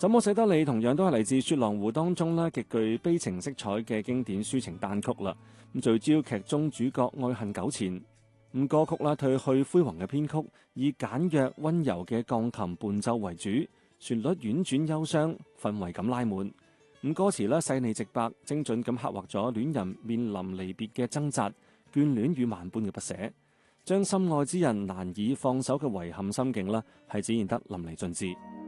怎麼捨得你同樣都係嚟自《雪狼湖》當中咧極具悲情色彩嘅經典抒情單曲啦。咁聚焦劇中主角愛恨糾纏。咁歌曲啦褪去輝煌嘅編曲，以簡約温柔嘅鋼琴伴奏為主，旋律婉轉憂傷，氛圍感拉滿。咁歌詞咧細膩直白，精準咁刻畫咗戀人面臨離別嘅掙扎、眷戀與萬般嘅不捨，將心愛之人難以放手嘅遺憾心境啦，係展現得淋漓盡致。